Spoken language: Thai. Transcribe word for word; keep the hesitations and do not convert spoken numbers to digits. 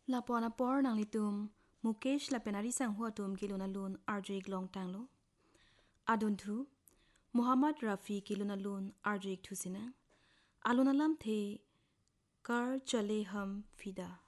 ลาปอนาปอร์นางลิตุมมุเคชลาเป็นอาริสังหัวตุมกิโลนาลุนอาร์เจกลองตังโลอาดุนทูมูฮัมหมัดราฟีกิโลนาลุนอาร์เจกทุสินะอาลุนาลัมเทการเจเลฮัมฟิดา